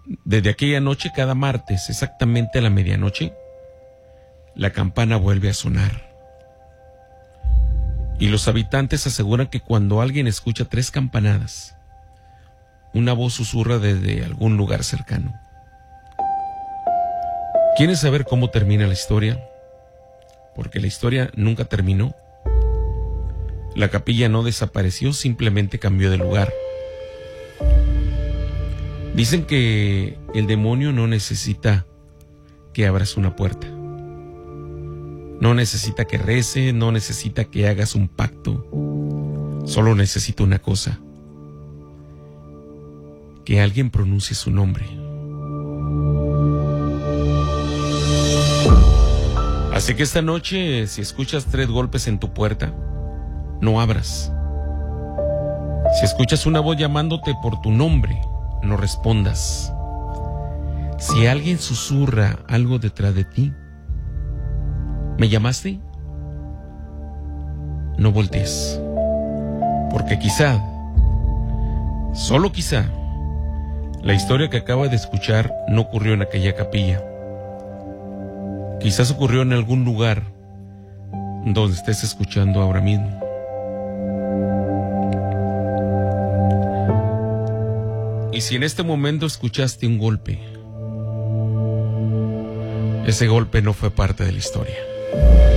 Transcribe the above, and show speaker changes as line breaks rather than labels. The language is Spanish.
Desde aquella noche, cada martes, exactamente a la medianoche, la campana vuelve a sonar. Y los habitantes aseguran que cuando alguien escucha 3 campanadas, una voz susurra desde algún lugar cercano. ¿Quieres saber cómo termina la historia? Porque la historia nunca terminó. La capilla no desapareció, simplemente cambió de lugar. Dicen que el demonio no necesita que abras una puerta. No necesita que reces, no necesita que hagas un pacto. Solo necesita una cosa: que alguien pronuncie su nombre. Así que esta noche, si escuchas 3 golpes en tu puerta, no abras. Si escuchas una voz llamándote por tu nombre, no respondas. Si alguien susurra algo detrás de ti, ¿me llamaste? No voltees, porque quizá, solo quizá, la historia que acaba de escuchar no ocurrió en aquella capilla. Quizás ocurrió en algún lugar donde estés escuchando ahora mismo. Y si en este momento escuchaste un golpe, ese golpe no fue parte de la historia.